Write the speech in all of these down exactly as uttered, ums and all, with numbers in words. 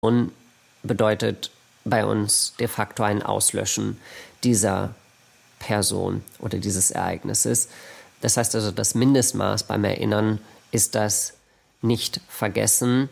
Und bedeutet bei uns de facto ein Auslöschen dieser Person oder dieses Ereignisses. Das heißt also, das Mindestmaß beim Erinnern ist das Nicht-Vergessen.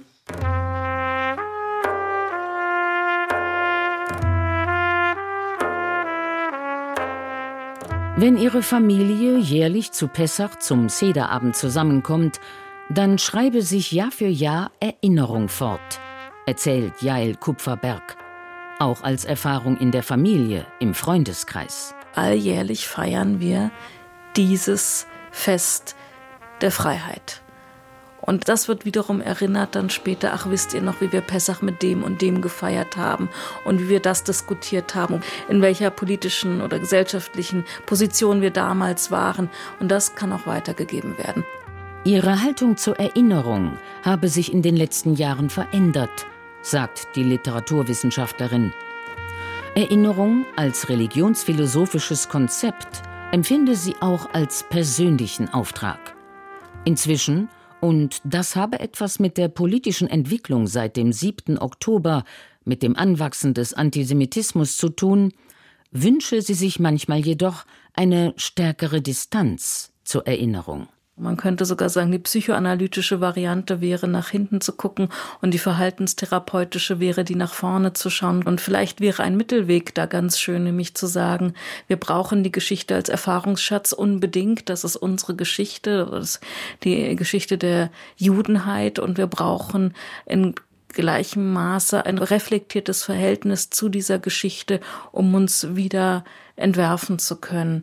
Wenn ihre Familie jährlich zu Pessach zum Sederabend zusammenkommt, dann schreibe sich Jahr für Jahr Erinnerung fort, erzählt Jael Kupferberg. Auch als Erfahrung in der Familie, im Freundeskreis. Alljährlich feiern wir dieses Fest der Freiheit. Und das wird wiederum erinnert dann später, ach, wisst ihr noch, wie wir Pessach mit dem und dem gefeiert haben und wie wir das diskutiert haben, in welcher politischen oder gesellschaftlichen Position wir damals waren. Und das kann auch weitergegeben werden. Ihre Haltung zur Erinnerung habe sich in den letzten Jahren verändert, sagt die Literaturwissenschaftlerin. Erinnerung als religionsphilosophisches Konzept empfinde sie auch als persönlichen Auftrag. Inzwischen, und das habe etwas mit der politischen Entwicklung seit dem siebten Oktober, mit dem Anwachsen des Antisemitismus zu tun, wünsche sie sich manchmal jedoch eine stärkere Distanz zur Erinnerung. Man könnte sogar sagen, die psychoanalytische Variante wäre, nach hinten zu gucken und die verhaltenstherapeutische wäre, die nach vorne zu schauen. Und vielleicht wäre ein Mittelweg da ganz schön, nämlich zu sagen, wir brauchen die Geschichte als Erfahrungsschatz unbedingt. Das ist unsere Geschichte, das ist die Geschichte der Judenheit und wir brauchen in gleichem Maße ein reflektiertes Verhältnis zu dieser Geschichte, um uns wieder entwerfen zu können.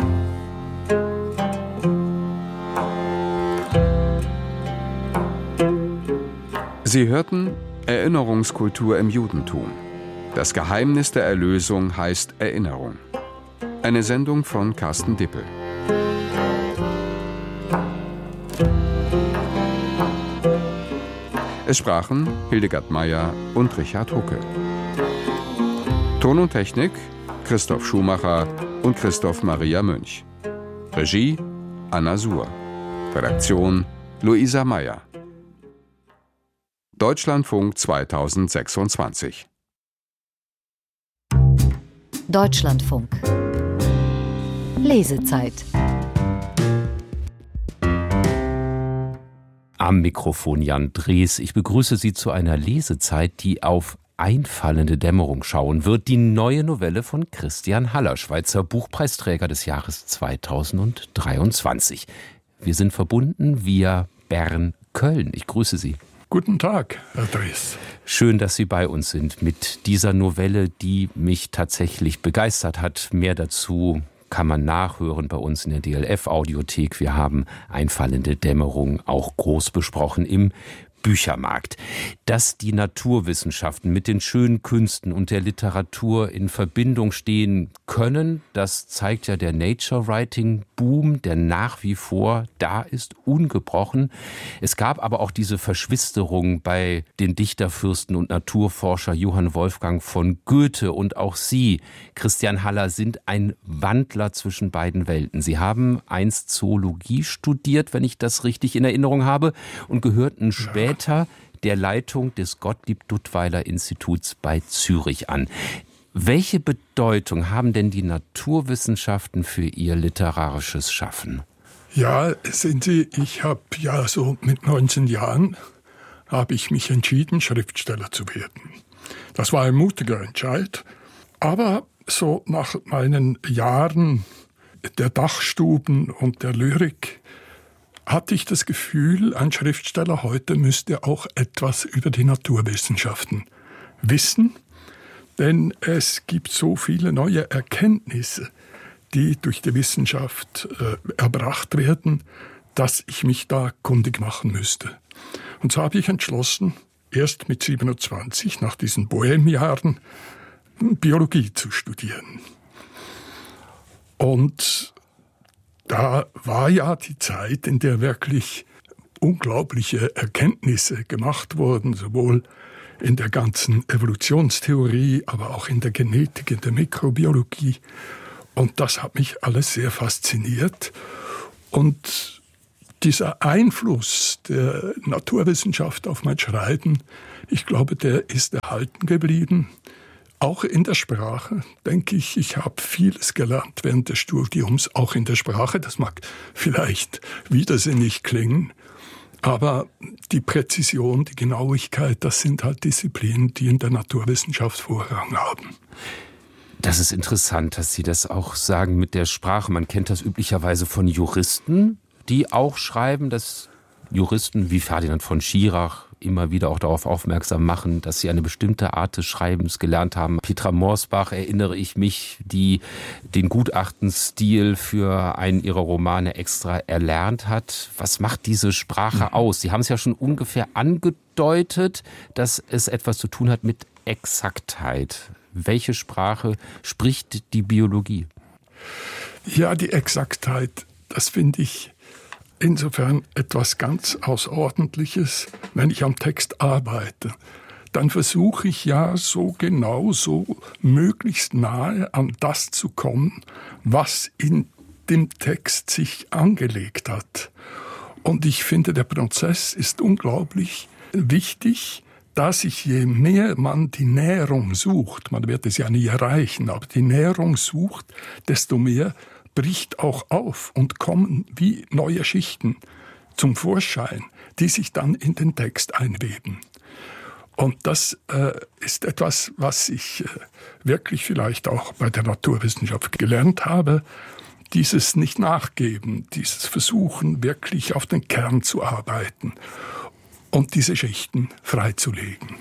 Sie hörten Erinnerungskultur im Judentum. Das Geheimnis der Erlösung heißt Erinnerung. Eine Sendung von Carsten Dippel. Es sprachen Hildegard Meyer und Richard Hucke. Ton und Technik Christoph Schumacher und Christoph Maria Münch. Regie Anna Suhr. Redaktion Luisa Meyer. Deutschlandfunk zweitausendsechsundzwanzig. Deutschlandfunk. Lesezeit. Am Mikrofon Jan Drees. Ich begrüße Sie zu einer Lesezeit, die auf Einfallende Dämmerung schauen wird. Die neue Novelle von Christian Haller, Schweizer Buchpreisträger des Jahres zweitausenddreiundzwanzig. Wir sind verbunden via Bern-Köln. Ich grüße Sie. Guten Tag, Herr Drees. Schön, dass Sie bei uns sind mit dieser Novelle, die mich tatsächlich begeistert hat. Mehr dazu kann man nachhören bei uns in der D L F-Audiothek. Wir haben Einfallende Dämmerung auch groß besprochen im Büchermarkt. Dass die Naturwissenschaften mit den schönen Künsten und der Literatur in Verbindung stehen können, das zeigt ja der Nature-Writing-Boom, der nach wie vor da ist, ungebrochen. Es gab aber auch diese Verschwisterung bei den Dichterfürsten und Naturforscher Johann Wolfgang von Goethe, und auch Sie, Christian Haller, sind ein Wandler zwischen beiden Welten. Sie haben einst Zoologie studiert, wenn ich das richtig in Erinnerung habe, und gehörten später der Leitung des Gottlieb Duttweiler Instituts bei Zürich an. Welche Bedeutung haben denn die Naturwissenschaften für Ihr literarisches Schaffen? Ja, sehen Sie, ich habe ja so mit neunzehn Jahren habe ich mich entschieden, Schriftsteller zu werden. Das war ein mutiger Entscheid, aber so nach meinen Jahren der Dachstuben und der Lyrik hatte ich das Gefühl, ein Schriftsteller heute müsste auch etwas über die Naturwissenschaften wissen, denn es gibt so viele neue Erkenntnisse, die durch die Wissenschaft äh, erbracht werden, dass ich mich da kundig machen müsste. Und so habe ich entschlossen, erst mit siebenundzwanzig, nach diesen Bohemjahren, Biologie zu studieren. Und da war ja die Zeit, in der wirklich unglaubliche Erkenntnisse gemacht wurden, sowohl in der ganzen Evolutionstheorie, aber auch in der Genetik, in der Mikrobiologie. Und das hat mich alles sehr fasziniert. Und dieser Einfluss der Naturwissenschaft auf mein Schreiben Ich glaube, der ist erhalten geblieben. Auch in der Sprache, denke ich, ich habe vieles gelernt während des Studiums, auch in der Sprache. Das mag vielleicht widersinnig klingen, aber die Präzision, die Genauigkeit, das sind halt Disziplinen, die in der Naturwissenschaft Vorrang haben. Das ist interessant, dass Sie das auch sagen mit der Sprache. Man kennt das üblicherweise von Juristen, die auch schreiben, dass Juristen wie Ferdinand von Schirach immer wieder auch darauf aufmerksam machen, dass sie eine bestimmte Art des Schreibens gelernt haben. Petra Morsbach, erinnere ich mich, die den Gutachtenstil für einen ihrer Romane extra erlernt hat. Was macht diese Sprache aus? Sie haben es ja schon ungefähr angedeutet, dass es etwas zu tun hat mit Exaktheit. Welche Sprache spricht die Biologie? Ja, die Exaktheit, das finde ich insofern etwas ganz Außerordentliches. Wenn ich am Text arbeite, dann versuche ich ja so genau, so möglichst nahe an das zu kommen, was in dem Text sich angelegt hat. Und ich finde, der Prozess ist unglaublich wichtig, dass sich je mehr man die Näherung sucht, man wird es ja nie erreichen, aber die Näherung sucht, desto mehr bricht auch auf und kommen wie neue Schichten zum Vorschein, die sich dann in den Text einweben. Und das äh, ist etwas, was ich äh, wirklich vielleicht auch bei der Naturwissenschaft gelernt habe, dieses Nicht-Nachgeben, dieses Versuchen, wirklich auf den Kern zu arbeiten und diese Schichten freizulegen.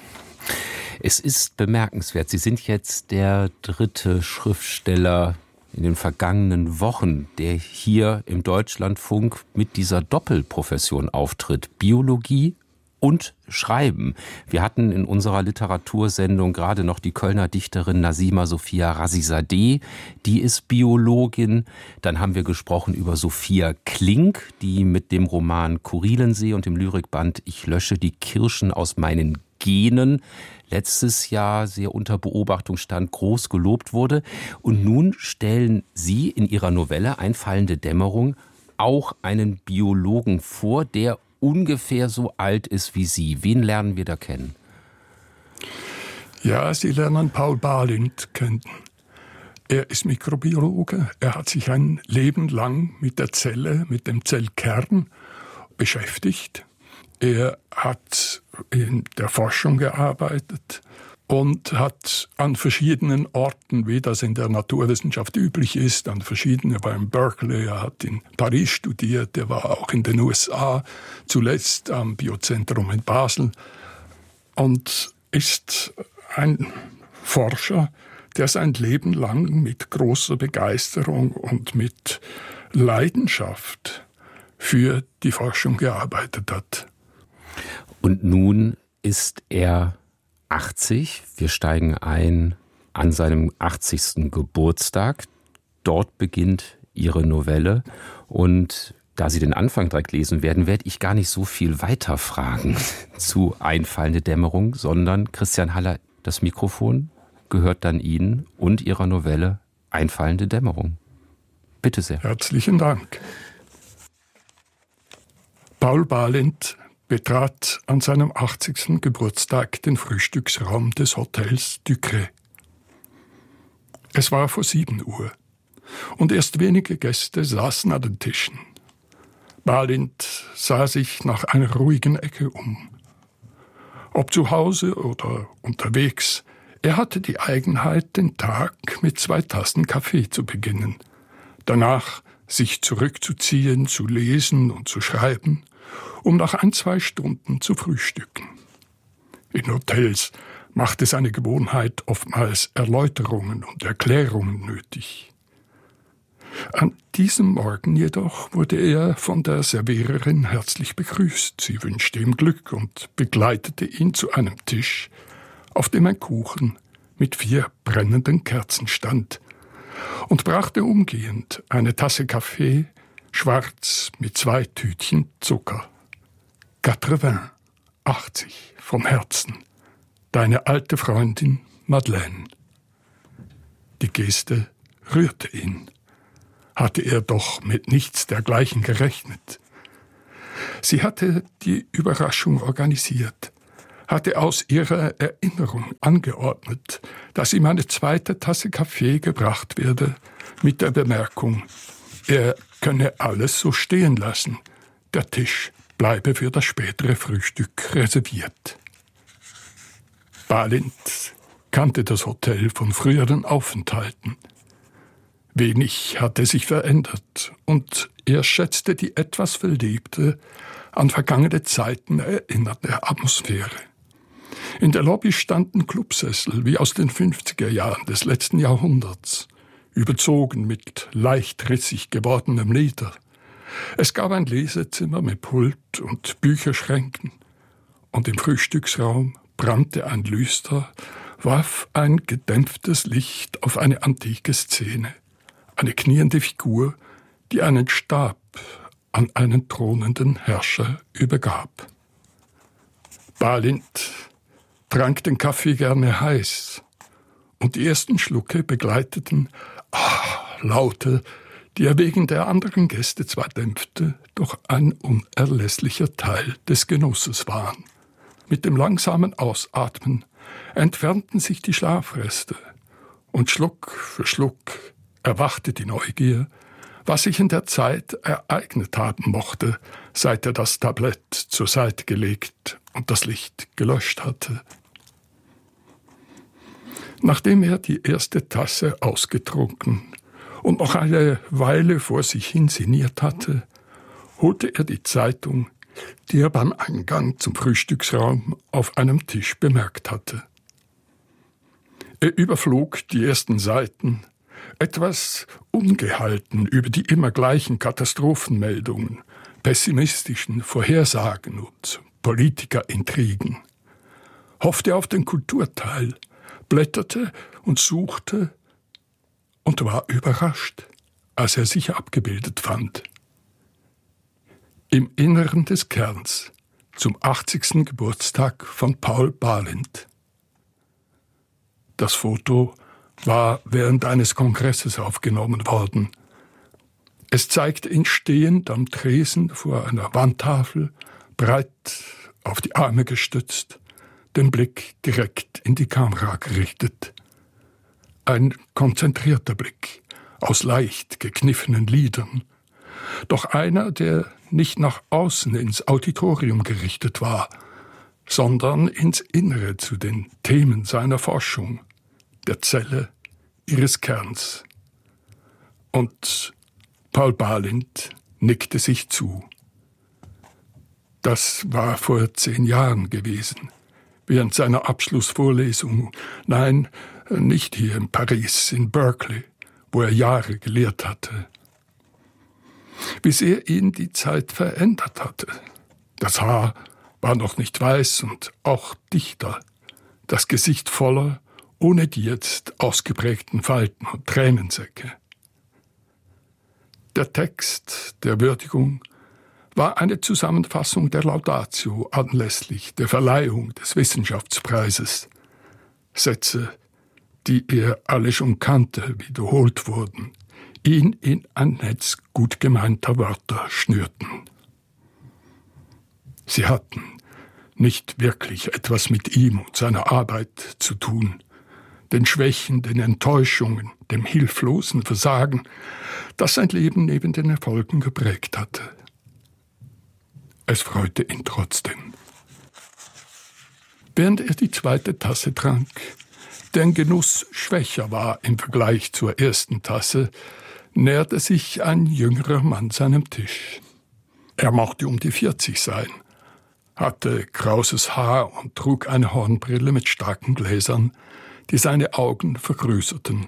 Es ist bemerkenswert, Sie sind jetzt der dritte Schriftsteller in den vergangenen Wochen, der hier im Deutschlandfunk mit dieser Doppelprofession auftritt. Biologie und Schreiben. Wir hatten in unserer Literatursendung gerade noch die Kölner Dichterin Nazima Sophia Razizadeh, die ist Biologin. Dann haben wir gesprochen über Sophia Klink, die mit dem Roman Kurilensee und dem Lyrikband Ich lösche die Kirschen aus meinen Genen letztes Jahr sehr unter Beobachtung stand, groß gelobt wurde. Und nun stellen Sie in Ihrer Novelle Einfallende Dämmerung auch einen Biologen vor, der ungefähr so alt ist wie Sie. Wen lernen wir da kennen? Ja, Sie lernen Paul Balint kennen. Er ist Mikrobiologe. Er hat sich ein Leben lang mit der Zelle, mit dem Zellkern beschäftigt. Er hat in der Forschung gearbeitet und hat an verschiedenen Orten, wie das in der Naturwissenschaft üblich ist, an verschiedenen, er war in Berkeley, er hat in Paris studiert, er war auch in den U S A, zuletzt am Biozentrum in Basel und ist ein Forscher, der sein Leben lang mit großer Begeisterung und mit Leidenschaft für die Forschung gearbeitet hat. Und nun ist er achtzig. Wir steigen ein an seinem achtzigsten Geburtstag. Dort beginnt Ihre Novelle. Und da Sie den Anfang direkt lesen werden, werde ich gar nicht so viel weiter fragen zu Einfallende Dämmerung, sondern Christian Haller, das Mikrofon gehört dann Ihnen und Ihrer Novelle Einfallende Dämmerung. Bitte sehr. Herzlichen Dank. Paul Balint betrat an seinem achtzigsten Geburtstag den Frühstücksraum des Hotels Ducret. Es war vor sieben Uhr und erst wenige Gäste saßen an den Tischen. Balint sah sich nach einer ruhigen Ecke um. Ob zu Hause oder unterwegs, er hatte die Eigenheit, den Tag mit zwei Tassen Kaffee zu beginnen, danach sich zurückzuziehen, zu lesen und zu schreiben, um nach ein, zwei Stunden zu frühstücken. In Hotels machte seine Gewohnheit oftmals Erläuterungen und Erklärungen nötig. An diesem Morgen jedoch wurde er von der Serviererin herzlich begrüßt. Sie wünschte ihm Glück und begleitete ihn zu einem Tisch, auf dem ein Kuchen mit vier brennenden Kerzen stand, und brachte umgehend eine Tasse Kaffee, schwarz mit zwei Tütchen Zucker. Quatre-vingts, achtzig, vom Herzen. Deine alte Freundin Madeleine. Die Geste rührte ihn. Hatte er doch mit nichts dergleichen gerechnet. Sie hatte die Überraschung organisiert, hatte aus ihrer Erinnerung angeordnet, dass ihm eine zweite Tasse Kaffee gebracht werde, mit der Bemerkung, er könne alles so stehen lassen, der Tisch bleibe für das spätere Frühstück reserviert. Balint kannte das Hotel von früheren Aufenthalten. Wenig hatte sich verändert und er schätzte die etwas verlebte, an vergangene Zeiten erinnerte Atmosphäre. In der Lobby standen Clubsessel wie aus den fünfziger Jahren des letzten Jahrhunderts, überzogen mit leicht rissig gewordenem Leder. Es gab ein Lesezimmer mit Pult und Bücherschränken und im Frühstücksraum brannte ein Lüster, warf ein gedämpftes Licht auf eine antike Szene, eine kniende Figur, die einen Stab an einen thronenden Herrscher übergab. Balint trank den Kaffee gerne heiß, und die ersten Schlucke begleiteten ah, Laute, die er wegen der anderen Gäste zwar dämpfte, doch ein unerlässlicher Teil des Genusses waren. Mit dem langsamen Ausatmen entfernten sich die Schlafreste, und Schluck für Schluck erwachte die Neugier, was sich in der Zeit ereignet haben mochte, seit er das Tablett zur Seite gelegt und das Licht gelöscht hatte. Nachdem er die erste Tasse ausgetrunken und noch eine Weile vor sich hin sinniert hatte, holte er die Zeitung, die er beim Eingang zum Frühstücksraum auf einem Tisch bemerkt hatte. Er überflog die ersten Seiten, etwas ungehalten über die immer gleichen Katastrophenmeldungen, pessimistischen Vorhersagen und Politikerintrigen, hoffte auf den Kulturteil, blätterte und suchte und war überrascht, als er sich abgebildet fand. Im Inneren des Kerns zum achtzigsten Geburtstag von Paul Balint. Das Foto war während eines Kongresses aufgenommen worden. Es zeigt ihn stehend am Tresen vor einer Wandtafel, breit auf die Arme gestützt, den Blick direkt in die Kamera gerichtet. Ein konzentrierter Blick aus leicht gekniffenen Lidern, doch einer, der nicht nach außen ins Auditorium gerichtet war, sondern ins Innere zu den Themen seiner Forschung, der Zelle ihres Kerns. Und Paul Balint nickte sich zu. Das war vor zehn Jahren gewesen, während seiner Abschlussvorlesung, nein, nicht hier in Paris, in Berkeley, wo er Jahre gelehrt hatte. Wie sehr ihn die Zeit verändert hatte. Das Haar war noch nicht weiß und auch dichter, das Gesicht voller, ohne die jetzt ausgeprägten Falten und Tränensäcke. Der Text der Würdigung war eine Zusammenfassung der Laudatio anlässlich der Verleihung des Wissenschaftspreises. Sätze, die er alle schon kannte, wiederholt wurden, ihn in ein Netz gut gemeinter Wörter schnürten. Sie hatten nicht wirklich etwas mit ihm und seiner Arbeit zu tun, den Schwächen, den Enttäuschungen, dem hilflosen Versagen, das sein Leben neben den Erfolgen geprägt hatte. Es freute ihn trotzdem. Während er die zweite Tasse trank, deren Genuss schwächer war im Vergleich zur ersten Tasse, näherte sich ein jüngerer Mann seinem Tisch. Er mochte um die vierzig sein, hatte krauses Haar und trug eine Hornbrille mit starken Gläsern, die seine Augen vergrößerten.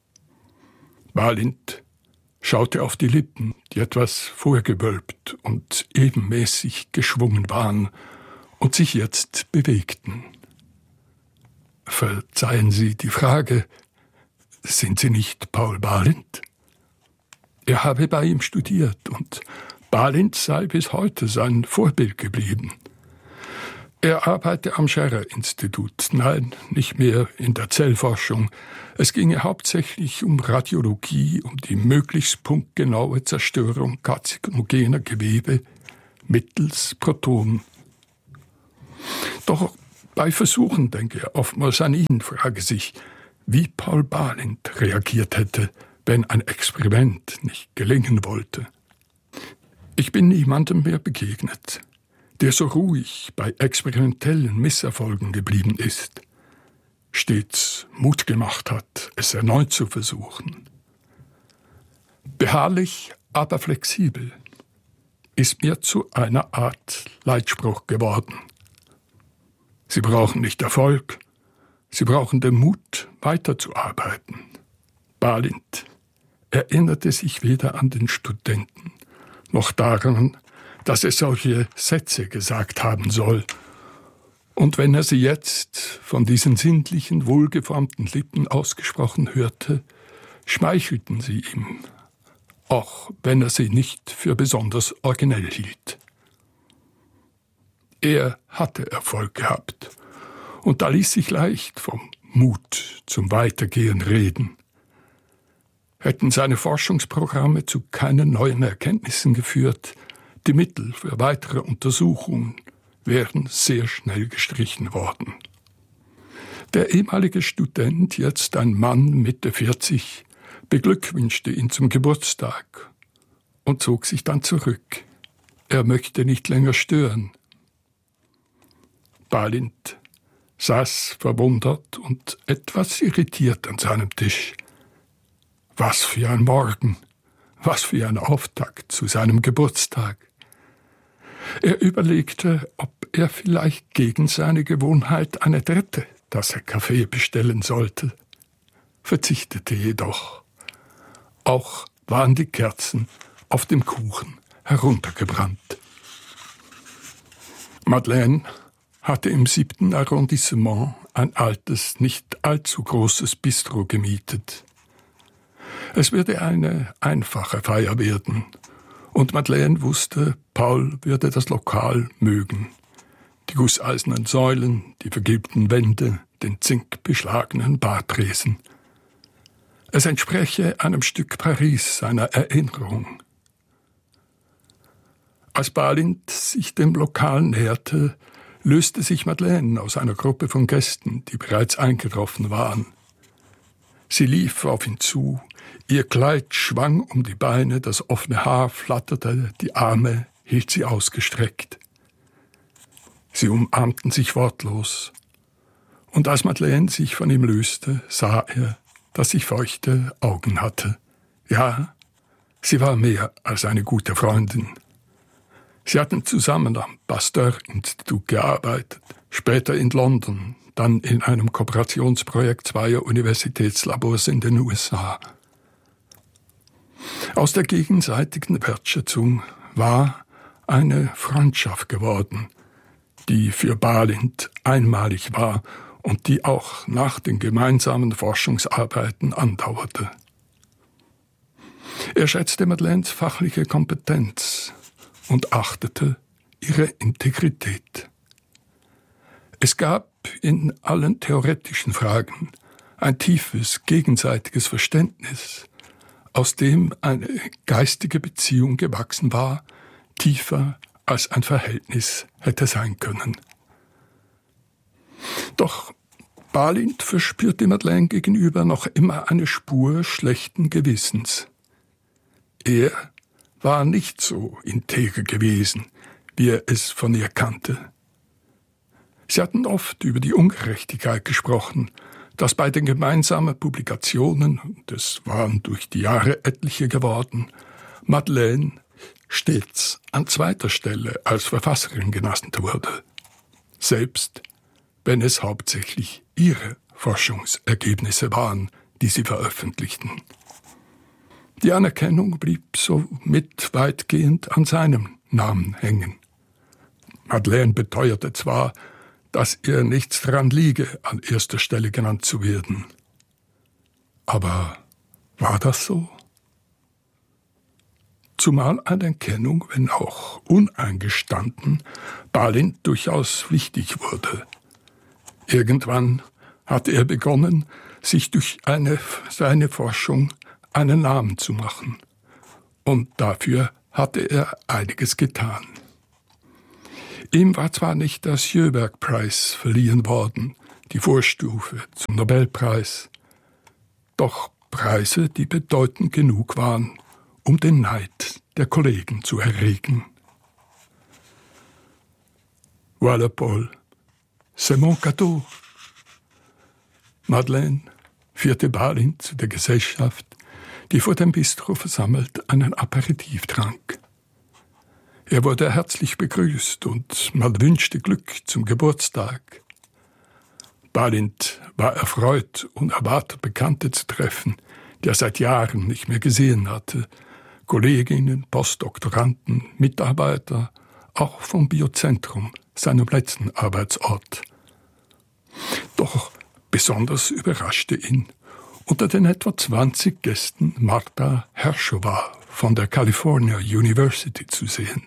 Balint schaute auf die Lippen, die etwas vorgewölbt und ebenmäßig geschwungen waren und sich jetzt bewegten. Verzeihen Sie die Frage, sind Sie nicht Paul Balint? Er habe bei ihm studiert und Balint sei bis heute sein Vorbild geblieben. Er arbeite am Scherrer-Institut, nein, nicht mehr in der Zellforschung. Es ginge hauptsächlich um Radiologie, um die möglichst punktgenaue Zerstörung karzinogener Gewebe mittels Protonen. Doch Bei Versuchen denke er oftmals an ihn, frage sich, wie Paul Balint reagiert hätte, wenn ein Experiment nicht gelingen wollte. Ich bin niemandem mehr begegnet, der so ruhig bei experimentellen Misserfolgen geblieben ist, stets Mut gemacht hat, es erneut zu versuchen. Beharrlich, aber flexibel ist mir zu einer Art Leitspruch geworden. Sie brauchen nicht Erfolg, sie brauchen den Mut, weiterzuarbeiten. Balint erinnerte sich weder an den Studenten noch daran, dass er solche Sätze gesagt haben soll. Und wenn er sie jetzt von diesen sinnlichen, wohlgeformten Lippen ausgesprochen hörte, schmeichelten sie ihm, auch wenn er sie nicht für besonders originell hielt. Er hatte Erfolg gehabt, und da ließ sich leicht vom Mut zum Weitergehen reden. Hätten seine Forschungsprogramme zu keinen neuen Erkenntnissen geführt, die Mittel für weitere Untersuchungen wären sehr schnell gestrichen worden. Der ehemalige Student, jetzt ein Mann Mitte vierzig, beglückwünschte ihn zum Geburtstag und zog sich dann zurück. Er möchte nicht länger stören. Balint saß verwundert und etwas irritiert an seinem Tisch. Was für ein Morgen, was für ein Auftakt zu seinem Geburtstag. Er überlegte, ob er vielleicht gegen seine Gewohnheit eine dritte Tasse Kaffee bestellen sollte, verzichtete jedoch. Auch waren die Kerzen auf dem Kuchen heruntergebrannt. Madeleine hatte im siebten Arrondissement ein altes, nicht allzu großes Bistro gemietet. Es würde eine einfache Feier werden, und Madeleine wusste, Paul würde das Lokal mögen. Die gusseisernen Säulen, die vergilbten Wände, den zinkbeschlagenen Bartresen. Es entspräche einem Stück Paris seiner Erinnerung. Als Balint sich dem Lokal näherte, löste sich Madeleine aus einer Gruppe von Gästen, die bereits eingetroffen waren. Sie lief auf ihn zu, ihr Kleid schwang um die Beine, das offene Haar flatterte, die Arme hielt sie ausgestreckt. Sie umarmten sich wortlos, und als Madeleine sich von ihm löste, sah er, dass sie feuchte Augen hatte. Ja, sie war mehr als eine gute Freundin. Sie hatten zusammen am Pasteur-Institut gearbeitet, später in London, dann in einem Kooperationsprojekt zweier Universitätslabors in den U S A. Aus der gegenseitigen Wertschätzung war eine Freundschaft geworden, die für Balint einmalig war und die auch nach den gemeinsamen Forschungsarbeiten andauerte. Er schätzte Madeleines fachliche Kompetenz und achtete ihre Integrität. Es gab in allen theoretischen Fragen ein tiefes, gegenseitiges Verständnis, aus dem eine geistige Beziehung gewachsen war, tiefer als ein Verhältnis hätte sein können. Doch Balint verspürte Madeleine gegenüber noch immer eine Spur schlechten Gewissens. Er war nicht so integer gewesen, wie er es von ihr kannte. Sie hatten oft über die Ungerechtigkeit gesprochen, dass bei den gemeinsamen Publikationen, und es waren durch die Jahre etliche geworden, Madeleine stets an zweiter Stelle als Verfasserin genannt wurde, selbst wenn es hauptsächlich ihre Forschungsergebnisse waren, die sie veröffentlichten. Die Anerkennung blieb somit weitgehend an seinem Namen hängen. Madeleine beteuerte zwar, dass ihr nichts daran liege, an erster Stelle genannt zu werden. Aber war das so? Zumal Anerkennung, wenn auch uneingestanden, Balint durchaus wichtig wurde. Irgendwann hatte er begonnen, sich durch eine, seine Forschung einen Namen zu machen. Und dafür hatte er einiges getan. Ihm war zwar nicht der Sjöberg-Preis verliehen worden, die Vorstufe zum Nobelpreis, doch Preise, die bedeutend genug waren, um den Neid der Kollegen zu erregen. Voilà, Paul, c'est mon cadeau. Madeleine führte Balin zu der Gesellschaft, die vor dem Bistro versammelt einen Aperitif trank. Er wurde herzlich begrüßt und man wünschte Glück zum Geburtstag. Balint war erfreut, unerwartet Bekannte zu treffen, die er seit Jahren nicht mehr gesehen hatte. Kolleginnen, Postdoktoranden, Mitarbeiter, auch vom Biozentrum, seinem letzten Arbeitsort. Doch besonders überraschte ihn unter den etwa zwanzig Gästen Martha Hershova von der California University zu sehen.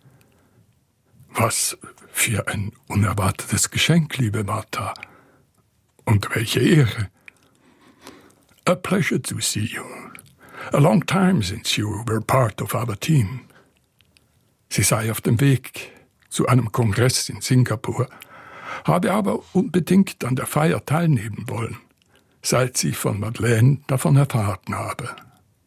Was für ein unerwartetes Geschenk, liebe Martha. Und welche Ehre. A pleasure to see you. A long time since you were part of our team. Sie sei auf dem Weg zu einem Kongress in Singapur, habe aber unbedingt an der Feier teilnehmen wollen, seit sie von Madeleine davon erfahren habe.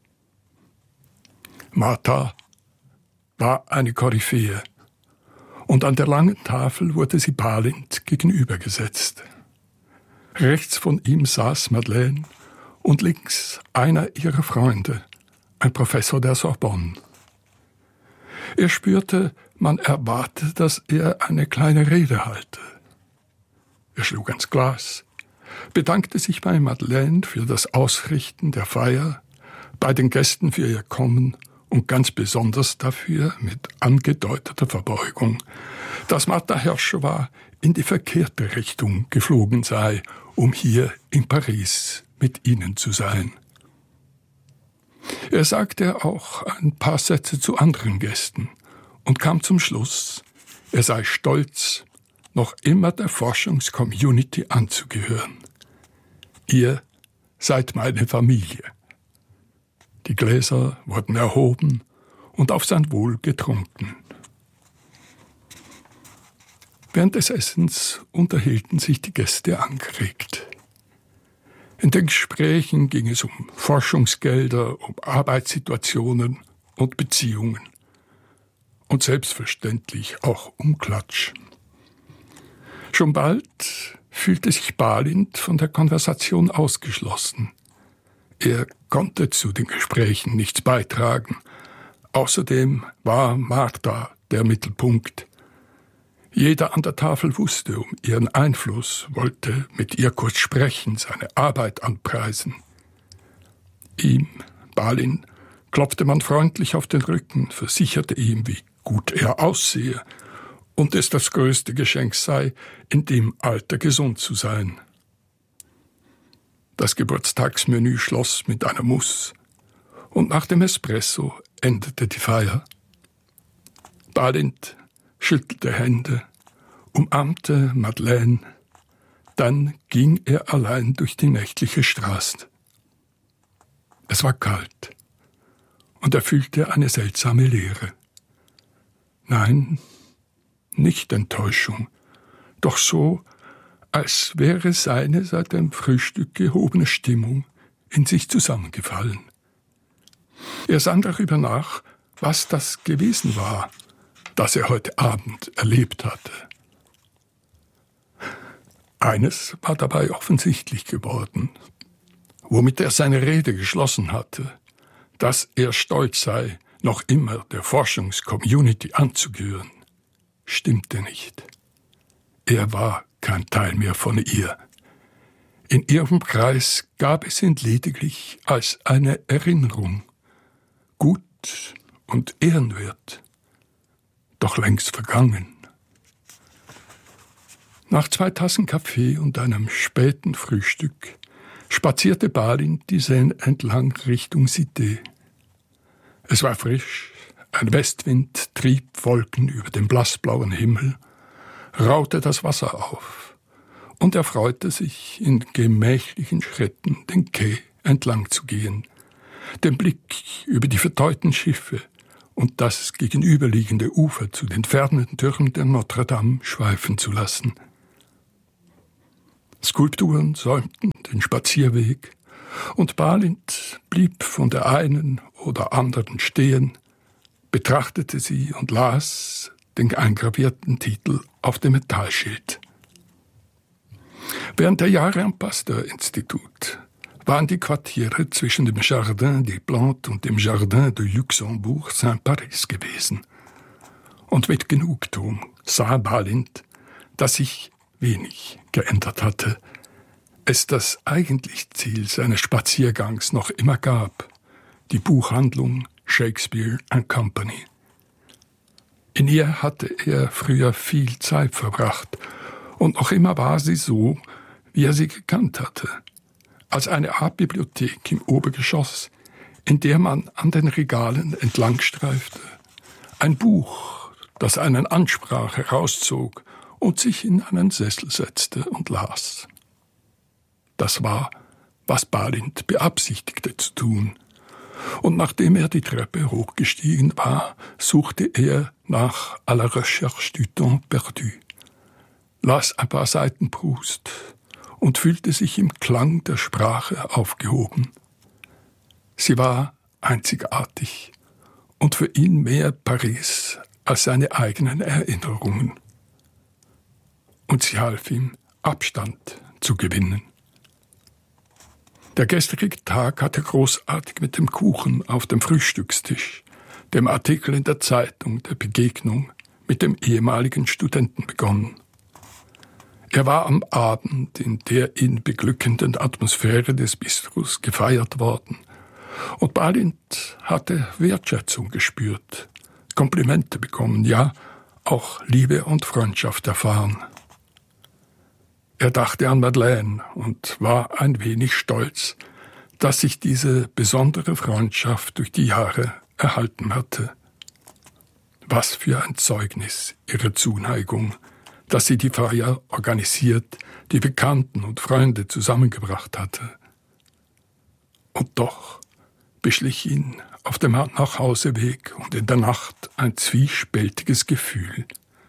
Martha war eine Koryphäe, und an der langen Tafel wurde sie Balint gegenübergesetzt. Rechts von ihm saß Madeleine und links einer ihrer Freunde, ein Professor der Sorbonne. Er spürte, man erwarte, dass er eine kleine Rede halte. Er schlug ans Glas, bedankte sich bei Madeleine für das Ausrichten der Feier, bei den Gästen für ihr Kommen und ganz besonders dafür, mit angedeuteter Verbeugung, dass Martha Hershova in die verkehrte Richtung geflogen sei, um hier in Paris mit ihnen zu sein. Er sagte auch ein paar Sätze zu anderen Gästen und kam zum Schluss, er sei stolz, noch immer der Forschungscommunity anzugehören. Ihr seid meine Familie. Die Gläser wurden erhoben und auf sein Wohl getrunken. Während des Essens unterhielten sich die Gäste angeregt. In den Gesprächen ging es um Forschungsgelder, um Arbeitssituationen und Beziehungen. Und selbstverständlich auch um Klatsch. Schon bald fühlte sich Balint von der Konversation ausgeschlossen. Er konnte zu den Gesprächen nichts beitragen. Außerdem war Martha der Mittelpunkt. Jeder an der Tafel wusste um ihren Einfluss, wollte mit ihr kurz sprechen, seine Arbeit anpreisen. Ihm, Balin, klopfte man freundlich auf den Rücken, versicherte ihm, wie gut er aussehe und es das größte Geschenk sei, in dem Alter gesund zu sein. Das Geburtstagsmenü schloss mit einer Mousse und nach dem Espresso endete die Feier. Balint schüttelte Hände, umarmte Madeleine, dann ging er allein durch die nächtliche Straße. Es war kalt und er fühlte eine seltsame Leere. Nein, nicht Enttäuschung, doch so, als wäre seine seit dem Frühstück gehobene Stimmung in sich zusammengefallen. Er sann darüber nach, was das gewesen war, das er heute Abend erlebt hatte. Eines war dabei offensichtlich geworden, womit er seine Rede geschlossen hatte, dass er stolz sei, noch immer der Forschungscommunity anzugehören, stimmte nicht. Er war kein Teil mehr von ihr. In ihrem Kreis gab es ihn lediglich als eine Erinnerung, gut und ehrenwert, doch längst vergangen. Nach zwei Tassen Kaffee und einem späten Frühstück spazierte Balin die Seine entlang Richtung Cité. Es war frisch, ein Westwind trieb Wolken über den blassblauen Himmel, raute das Wasser auf, und er freute sich, in gemächlichen Schritten den Quai entlang zu gehen, den Blick über die verteuten Schiffe und das gegenüberliegende Ufer zu den fernen Türmen der Notre Dame schweifen zu lassen. Skulpturen säumten den Spazierweg, und Balint blieb von der einen oder anderen stehen, betrachtete sie und las den eingravierten Titel auf dem Metallschild. Während der Jahre am Pasteur-Institut waren die Quartiere zwischen dem Jardin des Plantes und dem Jardin de Luxembourg Saint-Paris gewesen. Und mit Genugtuung sah Balint, dass sich wenig geändert hatte, es das eigentliche Ziel seines Spaziergangs noch immer gab, die Buchhandlung Shakespeare and Company. In ihr hatte er früher viel Zeit verbracht, und noch immer war sie so, wie er sie gekannt hatte, als eine Art Bibliothek im Obergeschoss, in der man an den Regalen entlangstreifte, ein Buch, das einen ansprach, herauszog und sich in einen Sessel setzte und las. Das war, was Balint beabsichtigte zu tun. Und nachdem er die Treppe hochgestiegen war, suchte er nach à la recherche du temps perdu, las ein paar Seiten Proust und fühlte sich im Klang der Sprache aufgehoben. Sie war einzigartig und für ihn mehr Paris als seine eigenen Erinnerungen. Und sie half ihm, Abstand zu gewinnen. Der gestrige Tag hatte großartig mit dem Kuchen auf dem Frühstückstisch, dem Artikel in der Zeitung, der Begegnung mit dem ehemaligen Studenten begonnen. Er war am Abend in der ihn beglückenden Atmosphäre des Bistros gefeiert worden, und Balint hatte Wertschätzung gespürt, Komplimente bekommen, ja, auch Liebe und Freundschaft erfahren. Er dachte an Madeleine und war ein wenig stolz, dass sich diese besondere Freundschaft durch die Jahre erhalten hatte. Was für ein Zeugnis ihrer Zuneigung, dass sie die Feier organisiert, die Bekannten und Freunde zusammengebracht hatte. Und doch beschlich ihn auf dem Nachhauseweg und in der Nacht ein zwiespältiges Gefühl.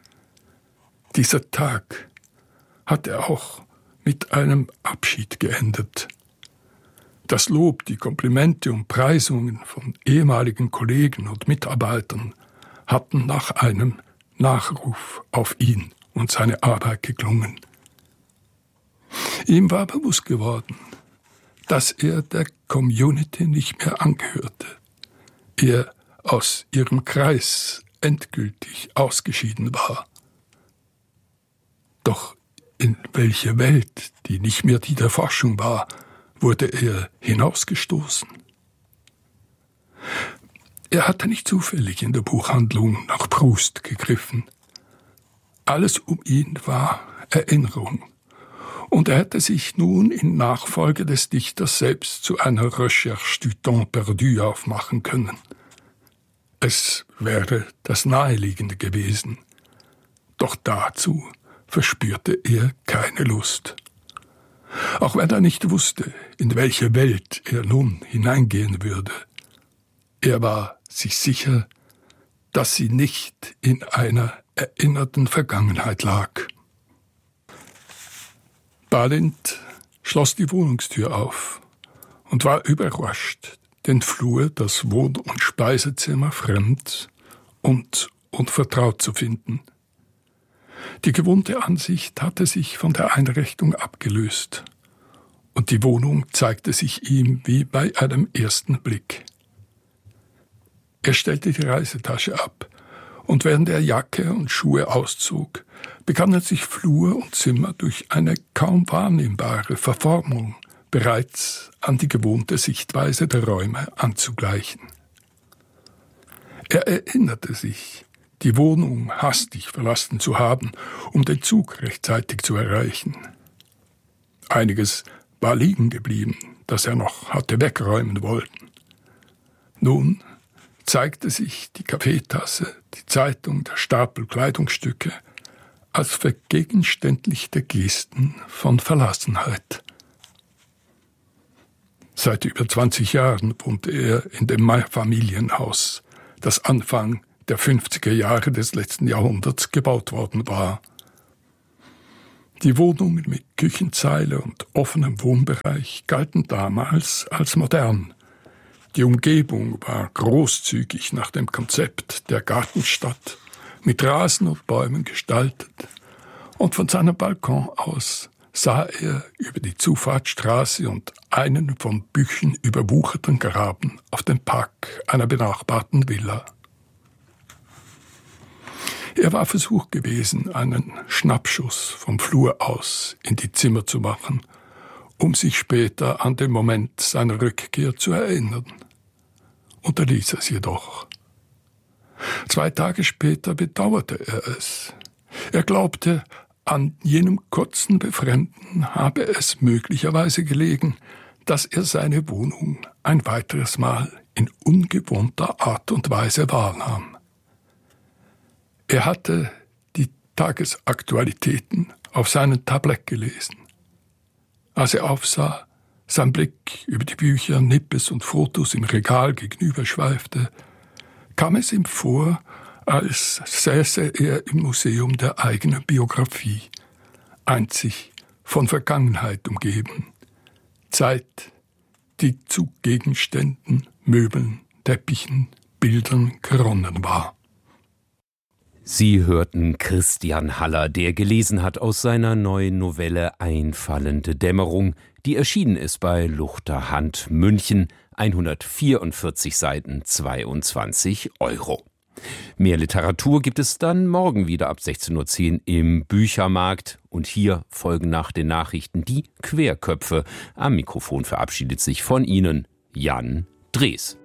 Dieser Tag hatte auch mit einem Abschied geendet. Das Lob, die Komplimente und Preisungen von ehemaligen Kollegen und Mitarbeitern hatten nach einem Nachruf auf ihn und seine Arbeit geklungen. Ihm war bewusst geworden, dass er der Community nicht mehr angehörte. Er aus ihrem Kreis endgültig ausgeschieden war. Doch in welche Welt, die nicht mehr die der Forschung war, wurde er hinausgestoßen? Er hatte nicht zufällig in der Buchhandlung nach Proust gegriffen. Alles um ihn war Erinnerung, und er hätte sich nun in Nachfolge des Dichters selbst zu einer Recherche du temps perdu aufmachen können. Es wäre das Naheliegende gewesen, doch dazu verspürte er keine Lust. Auch wenn er nicht wusste, in welche Welt er nun hineingehen würde. Er war sich sicher, dass sie nicht in einer erinnerten Vergangenheit lag. Balint schloss die Wohnungstür auf und war überrascht, den Flur, das Wohn- und Speisezimmer fremd und unvertraut zu finden. Die gewohnte Ansicht hatte sich von der Einrichtung abgelöst, und die Wohnung zeigte sich ihm wie bei einem ersten Blick. Er stellte die Reisetasche ab, und während er Jacke und Schuhe auszog, begannen sich Flur und Zimmer durch eine kaum wahrnehmbare Verformung bereits an die gewohnte Sichtweise der Räume anzugleichen. Er erinnerte sich, die Wohnung hastig verlassen zu haben, um den Zug rechtzeitig zu erreichen. Einiges war liegen geblieben, das er noch hatte wegräumen wollen. Nun zeigte sich die Kaffeetasse, die Zeitung, der Stapel Kleidungsstücke als vergegenständlichte Gesten von Verlassenheit. Seit über zwanzig Jahren wohnte er in dem Familienhaus, das Anfang der fünfziger Jahre des letzten Jahrhunderts gebaut worden war. Die Wohnungen mit Küchenzeile und offenem Wohnbereich galten damals als modern. Die Umgebung war großzügig nach dem Konzept der Gartenstadt, mit Rasen und Bäumen gestaltet, und von seinem Balkon aus sah er über die Zufahrtsstraße und einen von Büchen überwucherten Graben auf den Park einer benachbarten Villa. Er war versucht gewesen, einen Schnappschuss vom Flur aus in die Zimmer zu machen, um sich später an den Moment seiner Rückkehr zu erinnern. Unterließ es jedoch. Zwei Tage später bedauerte er es. Er glaubte, an jenem kurzen Befremden habe es möglicherweise gelegen, dass er seine Wohnung ein weiteres Mal in ungewohnter Art und Weise wahrnahm. Er hatte die Tagesaktualitäten auf seinem Tablett gelesen. Als er aufsah, sein Blick über die Bücher, Nippes und Fotos im Regal gegenüber schweifte, kam es ihm vor, als säße er im Museum der eigenen Biografie, einzig von Vergangenheit umgeben. Zeit, die zu Gegenständen, Möbeln, Teppichen, Bildern geronnen war. Sie hörten Christian Haller, der gelesen hat aus seiner neuen Novelle Einfallende Dämmerung, die erschienen ist bei Luchterhand München, hundertvierundvierzig Seiten, zweiundzwanzig Euro. Mehr Literatur gibt es dann morgen wieder ab sechzehn Uhr zehn im Büchermarkt. Und hier folgen nach den Nachrichten die Querköpfe. Am Mikrofon verabschiedet sich von Ihnen Jan Drees.